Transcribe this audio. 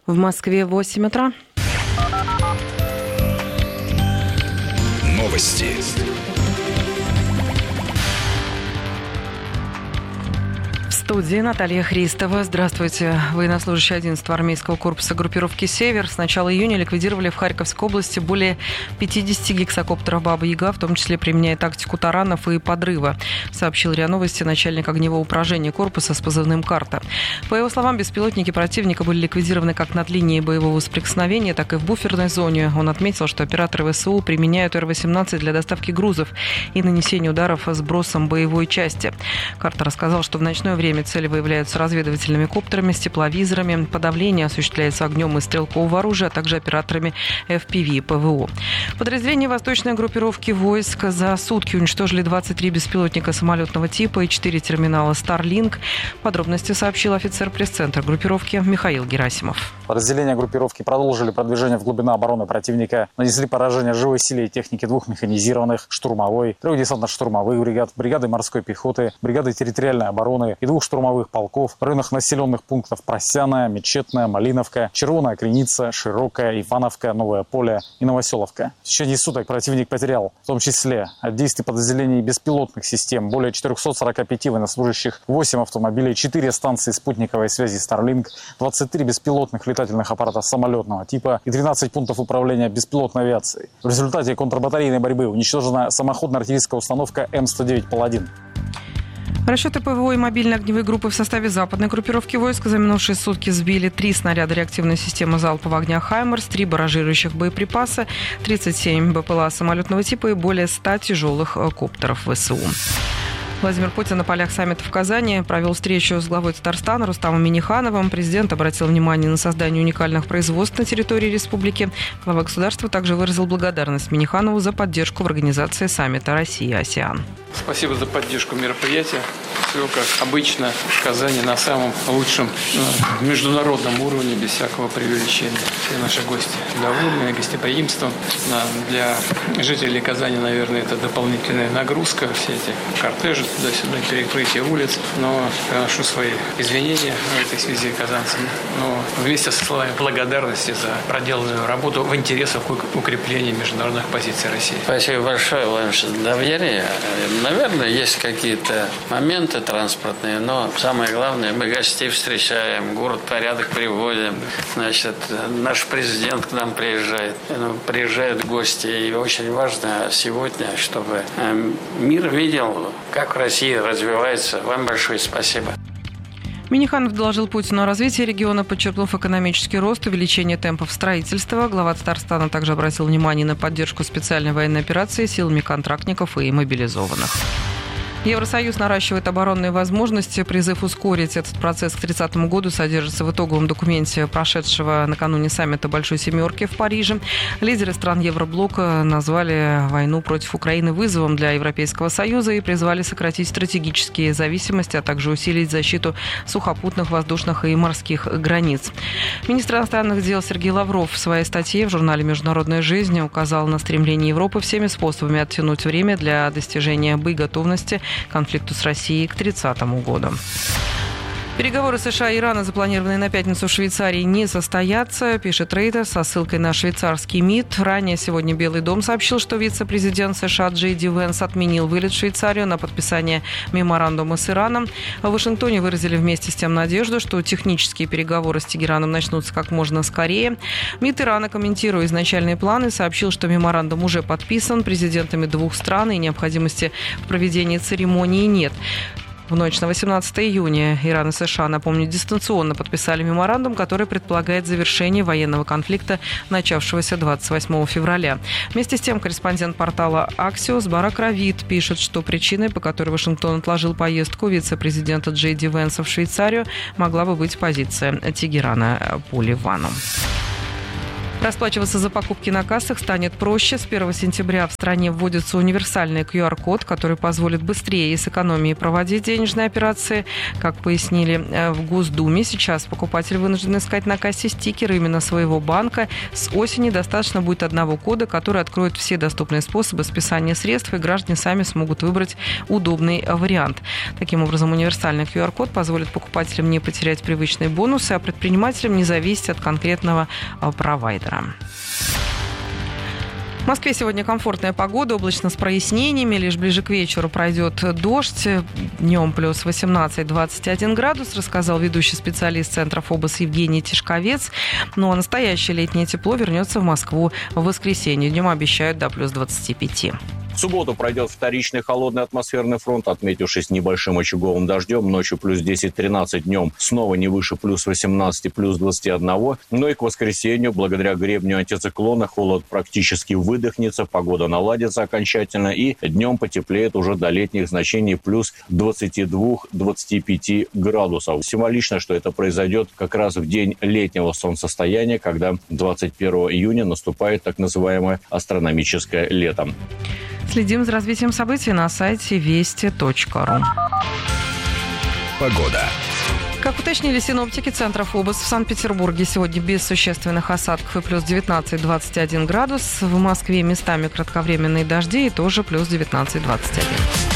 В Москве 8 утра. Новости. В студии Наталья Христова. Здравствуйте. Военнослужащие 11-го армейского корпуса группировки «Север» с начала июня ликвидировали в Харьковской области более 50 гексакоптеров «Баба-Яга», в том числе применяя тактику таранов и подрыва, сообщил РИА Новости начальник огневого управления корпуса с позывным «Карта». По его словам, беспилотники противника были ликвидированы как над линией боевого соприкосновения, так и в буферной зоне. Он отметил, что операторы ВСУ применяют Р-18 для доставки грузов и нанесения ударов сбросом боевой части. Карта рассказал, что в ночное время цели выявляются разведывательными коптерами с тепловизорами. Подавление осуществляется огнем из стрелкового оружия, а также операторами FPV и ПВО. Подразделения восточной группировки войск за сутки уничтожили 23 беспилотника самолетного типа и 4 терминала Starlink. Подробности сообщил офицер пресс-центра группировки Михаил Герасимов. Подразделения группировки продолжили продвижение в глубину обороны противника, нанесли поражение живой силе и технике 2 механизированных, штурмовой, 3 десантно-штурмовых бригад, бригады морской пехоты, бригады территориальной обороны и 2 штурмовых полков в районах населенных пунктов Просяная, Мечетная, Малиновка, Червоная Креница, Широкая, Ивановка, Новое Поле и Новоселовка. В течение суток противник потерял, в том числе от действий подразделений беспилотных систем, более 445 военнослужащих, 8 автомобилей, 4 станции спутниковой связи Starlink, 23 беспилотных летательных аппаратов самолетного типа и 13 пунктов управления беспилотной авиацией. В результате контрбатарейной борьбы уничтожена самоходная артиллерийская установка М-109 «Паладин». Расчеты ПВО и мобильной огневой группы в составе западной группировки войск за минувшие сутки сбили 3 снаряда реактивной системы залпового огня «Хаймерс», 3 барражирующих боеприпаса, 37 БПЛА самолетного типа и более 100 тяжелых коптеров ВСУ. Владимир Путин на полях саммита в Казани провел встречу с главой Татарстана Рустамом Миннихановым. Президент обратил внимание на создание уникальных производств на территории республики. Глава государства также выразил благодарность Минниханову за поддержку в организации саммита Россия-АСЕАН. Спасибо за поддержку мероприятия. Все как обычно в Казани на самом лучшем международном уровне, без всякого преувеличения. Все наши гости довольны гостеприимством. Для жителей Казани, наверное, это дополнительная нагрузка. Все эти кортежи туда-сюда, перекрытие улиц. Но приношу свои извинения в этой связи казанцам. Но вместе со словами благодарности за проделанную работу в интересах укрепления международных позиций России. Спасибо большое, Владимир, за доверие. Наверное, есть какие-то моменты транспортные, но самое главное, мы гостей встречаем, город в порядок приводим. Значит, наш президент к нам приезжает, приезжают гости. И очень важно сегодня, чтобы мир видел, как Россия развивается. Вам большое спасибо. Минниханов доложил Путину о развитии региона, подчеркнув экономический рост, увеличение темпов строительства. Глава Татарстана также обратил внимание на поддержку специальной военной операции силами контрактников и мобилизованных. Евросоюз наращивает оборонные возможности. Призыв ускорить этот процесс к 30 году содержится в итоговом документе прошедшего накануне саммита Большой Семерки в Париже. Лидеры стран Евроблока назвали войну против Украины вызовом для Европейского Союза и призвали сократить стратегические зависимости, а также усилить защиту сухопутных, воздушных и морских границ. Министр иностранных дел Сергей Лавров в своей статье в журнале «Международная жизнь» указал на стремление Европы всеми способами оттянуть время для достижения боеготовности конфликту с Россией к 30 году. Переговоры США и Ирана, запланированные на пятницу в Швейцарии, не состоятся, пишет Reuters со ссылкой на швейцарский МИД. Ранее сегодня Белый дом сообщил, что вице-президент США Джей Ди Венс отменил вылет в Швейцарию на подписание меморандума с Ираном. В Вашингтоне выразили вместе с тем надежду, что технические переговоры с Тегераном начнутся как можно скорее. МИД Ирана, комментируя изначальные планы, сообщил, что меморандум уже подписан президентами 2 стран и необходимости в проведении церемонии нет. В ночь на 18 июня Иран и США, напомню, дистанционно подписали меморандум, который предполагает завершение военного конфликта, начавшегося 28 февраля. Вместе с тем, корреспондент портала Axios Барак Равид пишет, что причиной, по которой Вашингтон отложил поездку вице-президента Джей Ди Венса в Швейцарию, могла бы быть позиция Тегерана по Ливану. Расплачиваться за покупки на кассах станет проще. С 1 сентября в стране вводится универсальный QR-код, который позволит быстрее и с экономией проводить денежные операции. Как пояснили в Госдуме, сейчас покупатель вынужден искать на кассе стикеры именно своего банка. С осени достаточно будет одного кода, который откроет все доступные способы списания средств, и граждане сами смогут выбрать удобный вариант. Таким образом, универсальный QR-код позволит покупателям не потерять привычные бонусы, а предпринимателям не зависеть от конкретного провайдера. В Москве сегодня комфортная погода, облачно с прояснениями. Лишь ближе к вечеру пройдет дождь. Днем плюс 18-21 градус, рассказал ведущий специалист Центра ФОБОС Евгений Тишковец. Ну а настоящее летнее тепло вернется в Москву в воскресенье. Днем обещают до плюс 25. В субботу пройдет вторичный холодный атмосферный фронт, отметившись небольшим очаговым дождем. Ночью плюс 10-13, днем снова не выше плюс 18, плюс 21. Но и к воскресенью, благодаря гребню антициклона, холод практически выдохнется, погода наладится окончательно, и днем потеплеет уже до летних значений плюс 22-25 градусов. Символично, что это произойдет как раз в день летнего солнцестояния, когда 21 июня наступает так называемое астрономическое лето. Следим за развитием событий на сайте вести.ру. Погода. Как уточнили синоптики Центра ФОБОС, в Санкт-Петербурге сегодня без существенных осадков и плюс 19-21 градус. В Москве местами кратковременные дожди и тоже плюс 19-21.